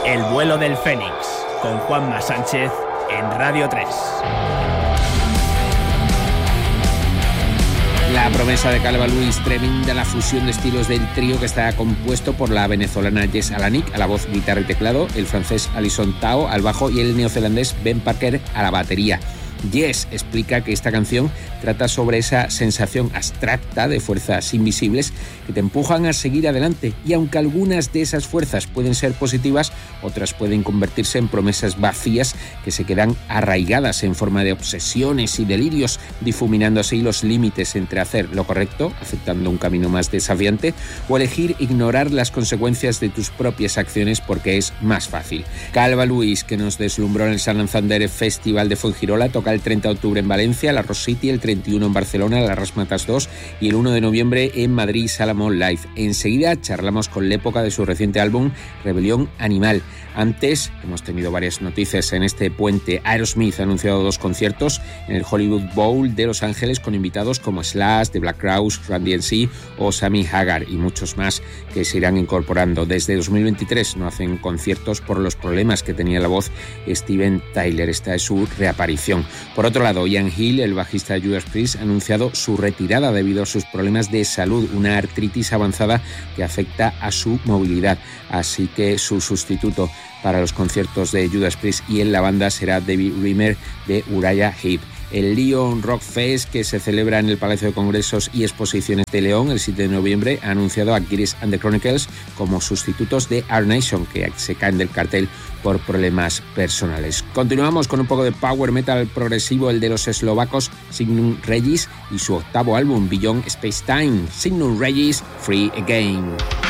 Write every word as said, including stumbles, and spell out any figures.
El vuelo del Fénix, con Juanma Sánchez en Radio tres. La promesa de Calva Luis, tremenda la fusión de estilos del trío que está compuesto por la venezolana Jess Alanik a la voz, guitarra y teclado, el francés Alison Tao al bajo y el neozelandés Ben Parker a la batería. Jess explica que esta canción trata sobre esa sensación abstracta de fuerzas invisibles que te empujan a seguir adelante, y aunque algunas de esas fuerzas pueden ser positivas, otras pueden convertirse en promesas vacías que se quedan arraigadas en forma de obsesiones y delirios, difuminando así los límites entre hacer lo correcto, aceptando un camino más desafiante, o elegir ignorar las consecuencias de tus propias acciones porque es más fácil. Calva Luis, que nos deslumbró en el Santander Festival de Fuengirola, toca el treinta de octubre en Valencia, la Rock City, el treinta y uno en Barcelona, la Razzmatazz dos y el uno de noviembre en Madrid, Salamón Live. Enseguida charlamos con L'Época de su reciente álbum Rebelión Animal. Antes, hemos tenido varias noticias en este puente. Aerosmith ha anunciado dos conciertos en el Hollywood Bowl de Los Ángeles con invitados como Slash, The Black Crowes, Run D M C o Sammy Hagar y muchos más que se irán incorporando. Desde dos mil veintitrés no hacen conciertos por los problemas que tenía la voz Steven Tyler. Esta es su reaparición. Por otro lado, Ian Hill, el bajista de Judas Priest, ha anunciado su retirada debido a sus problemas de salud, una artritis avanzada que afecta a su movilidad. Así que su sustituto para los conciertos de Judas Priest y en la banda será David Rimmer de Uriah Heep. El Lyon Rock Fest, que se celebra en el Palacio de Congresos y Exposiciones de León el siete de noviembre, ha anunciado a Kiris and the Chronicles como sustitutos de Our Nation, que se caen del cartel por problemas personales. Continuamos con un poco de power metal progresivo, el de los eslovacos Signum Regis y su octavo álbum Beyond Space Time. Signum Regis, Free Again.